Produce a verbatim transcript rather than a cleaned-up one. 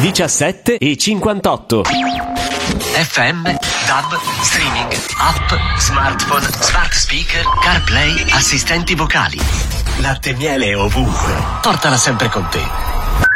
diciassette e cinquantotto. F M, D A B, streaming, app, smartphone, smart speaker, CarPlay, assistenti vocali. Latte e miele ovunque. Portala sempre con te.